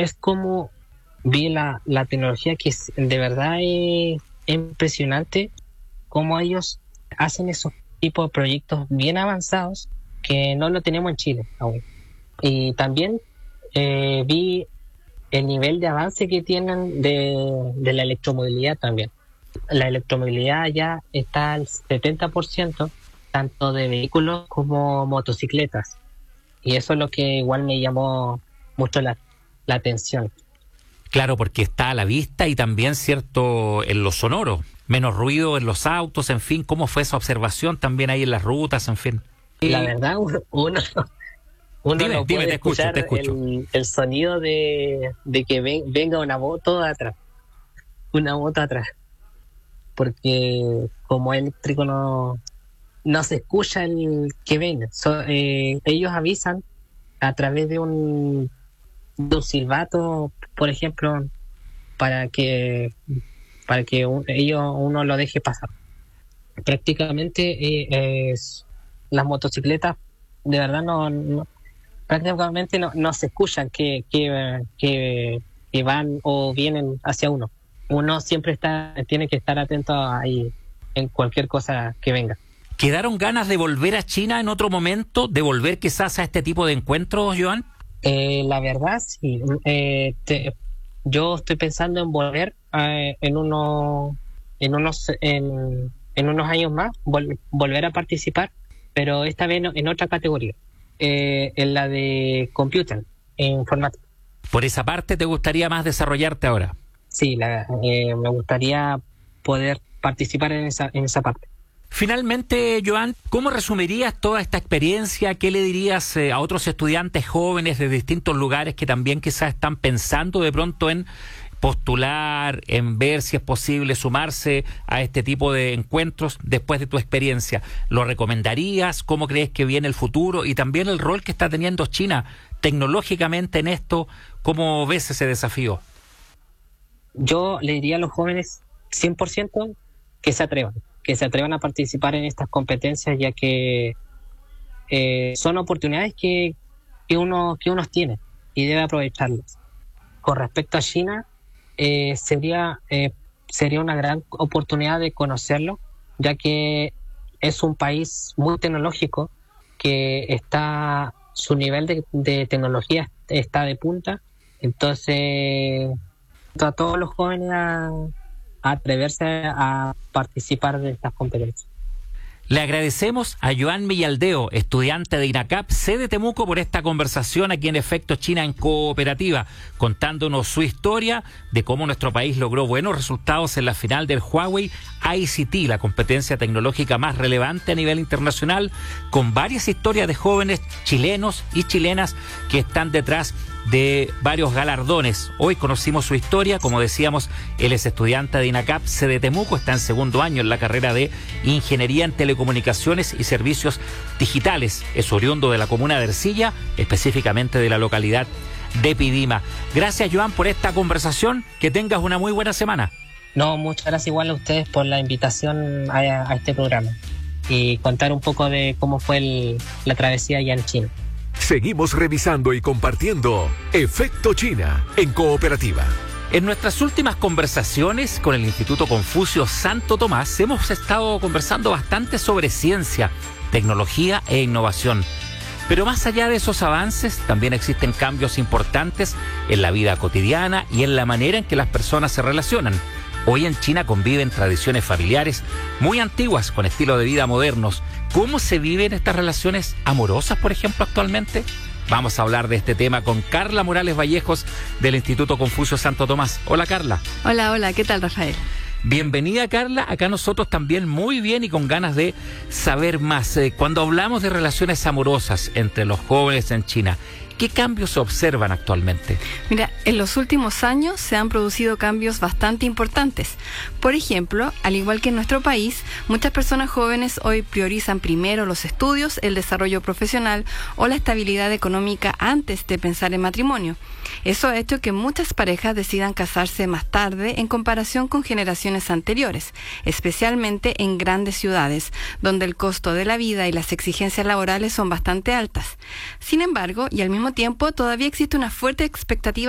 es como vi la tecnología de verdad es impresionante, cómo ellos hacen esos tipos de proyectos bien avanzados que no lo tenemos en Chile aún. Y también vi el nivel de avance que tienen de la electromovilidad también. La electromovilidad ya está al 70%, tanto de vehículos como motocicletas. Y eso es lo que igual me llamó mucho la atención. Claro, porque está a la vista y también, cierto, en lo sonoro. Menos ruido en los autos, en fin. ¿Cómo fue esa observación también ahí en las rutas, en fin? La verdad, uno no puede escuchar te escucho. El sonido de que venga una moto atrás. Porque como eléctrico no se escucha el que venga. Ellos avisan a través de un silbato, por ejemplo, para que uno lo deje pasar. Prácticamente las motocicletas de verdad prácticamente no se escuchan que van o vienen hacia uno. Uno siempre tiene que estar atento ahí en cualquier cosa que venga. ¿Quedaron ganas de volver a China en otro momento? ¿De volver quizás a este tipo de encuentros, Joan? La verdad, sí. Yo estoy pensando en volver en unos años más, volver a participar, pero esta vez en otra categoría, en la de computer, en informática. ¿Por esa parte te gustaría más desarrollarte ahora? Sí, me gustaría poder participar en esa parte. Finalmente, Joan, ¿cómo resumirías toda esta experiencia? ¿Qué le dirías a otros estudiantes jóvenes de distintos lugares que también quizás están pensando de pronto en postular, en ver si es posible sumarse a este tipo de encuentros después de tu experiencia? ¿Lo recomendarías? ¿Cómo crees que viene el futuro? Y también el rol que está teniendo China tecnológicamente en esto. ¿Cómo ves ese desafío? Yo le diría a los jóvenes 100% que se atrevan a participar en estas competencias, ya que son oportunidades que uno tiene y debe aprovecharlas. Con respecto a China, sería una gran oportunidad de conocerlo, ya que es un país muy tecnológico, que su nivel de tecnología está de punta. Entonces, a todos los jóvenes a atreverse a participar de estas competencias. Le agradecemos a Joan Millaldeo, estudiante de INACAP, sede Temuco, por esta conversación aquí en Efecto China en Cooperativa, contándonos su historia de cómo nuestro país logró buenos resultados en la final del Huawei ICT, la competencia tecnológica más relevante a nivel internacional, con varias historias de jóvenes chilenos y chilenas que están detrás de varios galardones. Hoy conocimos su historia, como decíamos, él es estudiante de INACAP, sede Temuco, está en segundo año en la carrera de Ingeniería en Telecomunicaciones y Servicios Digitales. Es oriundo de la comuna de Ercilla, específicamente de la localidad de Pidima. Gracias, Joan, por esta conversación. Que tengas una muy buena semana. No, muchas gracias igual a ustedes por la invitación a este programa y contar un poco de cómo fue la travesía allá en China. Seguimos revisando y compartiendo Efecto China en Cooperativa. En nuestras últimas conversaciones con el Instituto Confucio Santo Tomás hemos estado conversando bastante sobre ciencia, tecnología e innovación. Pero más allá de esos avances, también existen cambios importantes en la vida cotidiana y en la manera en que las personas se relacionan. Hoy en China conviven tradiciones familiares muy antiguas con estilos de vida modernos. ¿Cómo se viven estas relaciones amorosas, por ejemplo, actualmente? Vamos a hablar de este tema con Carla Morales Vallejos del Instituto Confucio Santo Tomás. Hola, Carla. Hola, ¿qué tal, Rafael? Bienvenida, Carla. Acá nosotros también muy bien y con ganas de saber más. Cuando hablamos de relaciones amorosas entre los jóvenes en China, ¿qué cambios se observan actualmente? Mira, en los últimos años se han producido cambios bastante importantes. Por ejemplo, al igual que en nuestro país, muchas personas jóvenes hoy priorizan primero los estudios, el desarrollo profesional o la estabilidad económica antes de pensar en matrimonio. Eso ha hecho que muchas parejas decidan casarse más tarde en comparación con generaciones anteriores, especialmente en grandes ciudades, donde el costo de la vida y las exigencias laborales son bastante altas. Sin embargo, y al mismo tiempo, todavía existe una fuerte expectativa